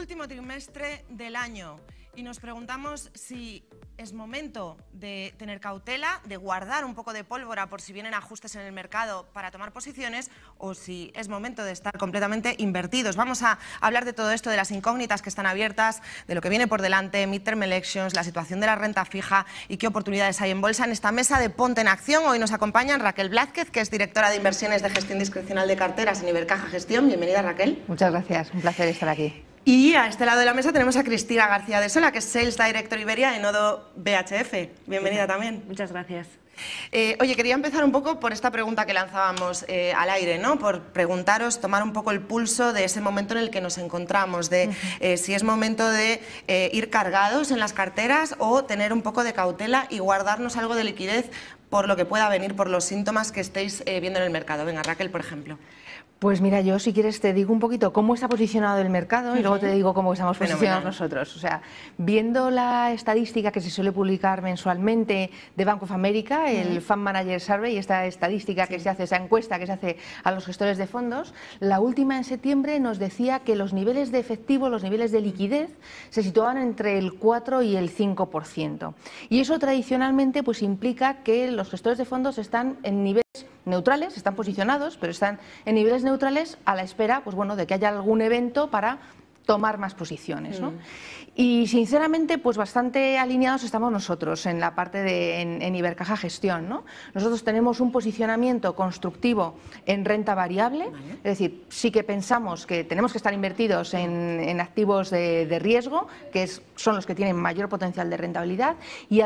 último trimestre del año y nos preguntamos si es momento de tener cautela, de guardar un poco de pólvora por si vienen ajustes en el mercado para tomar posiciones, o si es momento de estar completamente invertidos. Vamos a hablar de todo esto, de las incógnitas que están abiertas, de lo que viene por delante, midterm elections, la situación de la renta fija y qué oportunidades hay en bolsa. En esta mesa de Ponte en Acción hoy nos acompañan Raquel Blázquez, que es directora de inversiones de gestión discrecional de carteras en Ibercaja Gestión. Bienvenida, Raquel. Muchas gracias, un placer estar aquí. Y a este lado de la mesa tenemos a Cristina García de Sola, que es Sales Director Iberia en Odo BHF. Bienvenida también. Muchas gracias. Oye, quería empezar un poco por esta pregunta que lanzábamos al aire, ¿no? Por preguntaros, tomar un poco el pulso de ese momento en el que nos encontramos, de si es momento de ir cargados en las carteras o tener un poco de cautela y guardarnos algo de liquidez por lo que pueda venir, por los síntomas que estéis viendo en el mercado. Venga, Raquel, por ejemplo. Pues mira, yo si quieres te digo un poquito cómo está posicionado el mercado y luego te digo cómo estamos posicionados nosotros. O sea, viendo la estadística que se suele publicar mensualmente de Bank of America, el Fund Manager Survey, esta estadística que se hace, esa encuesta que se hace a los gestores de fondos, la última en septiembre nos decía que los niveles de efectivo, los niveles de liquidez, se situaban entre el 4 y el 5%. Y eso tradicionalmente pues implica que los gestores de fondos están en niveles neutrales, están posicionados, pero están en niveles neutrales a la espera, pues bueno, de que haya algún evento para tomar más posiciones, ¿no? Y sinceramente, pues bastante alineados estamos nosotros en la parte de en Ibercaja Gestión, ¿no? Nosotros tenemos un posicionamiento constructivo en renta variable, es decir, sí que pensamos que tenemos que estar invertidos en activos de riesgo, que son los que tienen mayor potencial de rentabilidad, y